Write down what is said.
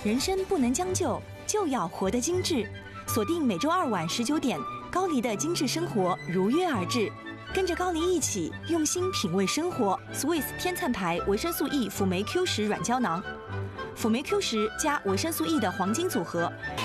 人生不能将就，就要活得精致。锁定每周二晚19点，高黎的精致生活如约而至。跟着高黎一起用心品味生活。Swiss 天粲牌维生素 E 辅酶 Q10软胶囊，辅酶 Q10加维生素 E 的黄金组合，